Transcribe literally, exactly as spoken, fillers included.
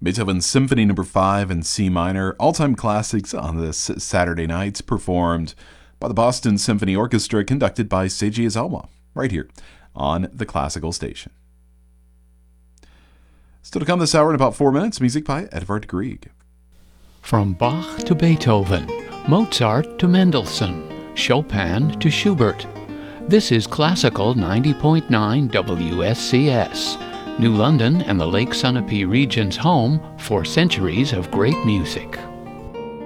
Beethoven Symphony Number five in C minor, all-time classics on this Saturday night, performed by the Boston Symphony Orchestra, conducted by Seiji Izawa, right here on the Classical Station. Still to come this hour in about four minutes, music by Edvard Grieg. From Bach to Beethoven, Mozart to Mendelssohn, Chopin to Schubert. This is Classical ninety point nine W S C S, New London and the Lake Sunapee region's home for centuries of great music.